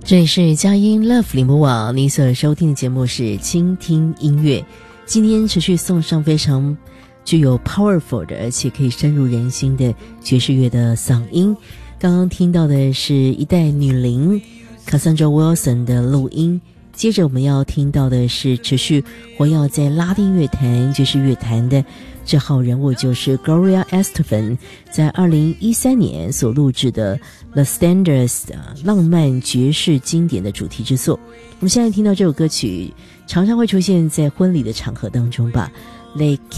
这里是佳音 Love 联播网，你所收听的节目是倾听音乐。今天持续送上非常具有 powerful 的，而且可以深入人心的爵士乐的嗓音。刚刚听到的是一代女伶 Cassandra Wilson 的录音，接着我们要听到的是持续活跃在拉丁乐坛爵士乐坛的这号人物，就是 Gloria Estefan 在2013年所录制的 The Standards 浪漫爵士经典的主题之作。我们现在听到这首歌曲常常会出现在婚礼的场合当中吧， Les